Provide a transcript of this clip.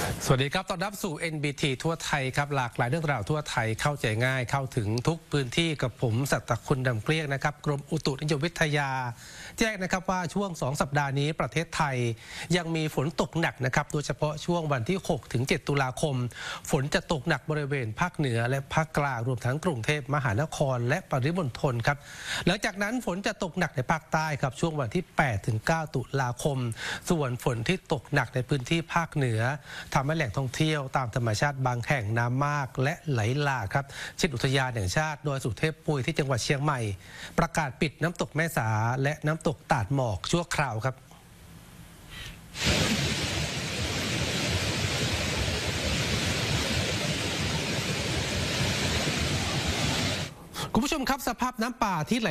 สวัสดีครับต้อนรับสู่ NBT ทั่วไทยครับหลากหลายเรื่องราวทั่วไทยเข้าใจง่ายเข้าถึงทุกพื้นที่กับผมสัตคุณดำเกลี้ยงนะครับกรมอุตุนิยมวิทยาแจ้งนะครับว่าช่วง2สัปดาห์นี้ประเทศไทยยังมีฝนตกหนักนะครับโดยเฉพาะช่วงวันที่6ถึง7ตุลาคมฝนจะตกหนักบริเวณภาคเหนือและภาคกลางรวมทั้งกรุงเทพมหานครและปริมณฑลครับหลังจากนั้นฝนจะตกหนักในภาคใต้ครับช่วงวันที่8ถึง9ตุลาคมส่วนฝนที่ตกหนักในพื้นที่ภาคเหนือทำให้แหล่งท่องเที่ยวตามธรรมชาติบางแห่งน้ำมากและไหลหลากครับเช่นอุทยานแห่งชาติดอยสุเทพปุยที่จังหวัดเชียงใหม่ประกาศปิดน้ำตกแม่สาและน้ำตกตาดหมอกชั่วคราวครับคุณผู้ชมครับสภาพน้ำป่าที่ไหล